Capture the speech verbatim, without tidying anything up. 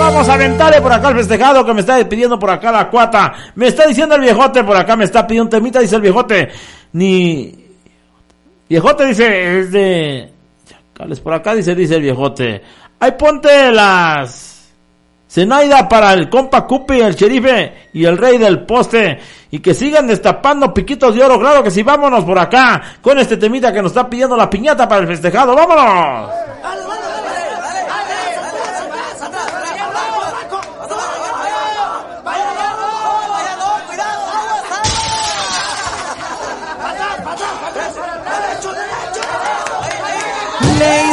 vamos a aventarle por acá el festejado que me está pidiendo por acá la cuata. Me está diciendo el viejote por acá, me está pidiendo un temita, dice el viejote. Ni... Viejote dice, es de... Chacales por acá, dice, dice el viejote. Ahí ponte las... Zenaida para el compa Cupi, el sherife y el rey del poste. Y que sigan destapando piquitos de oro. Claro que sí, vámonos por acá con este temita que nos está pidiendo la piñata para el festejado. ¡Vámonos! Ley